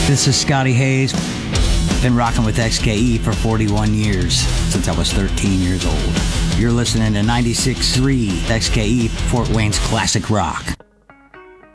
This is Scotty Hayes. Been rocking with XKE for 41 years, since I was 13 years old. You're listening to 96.3 XKE, Fort Wayne's classic rock.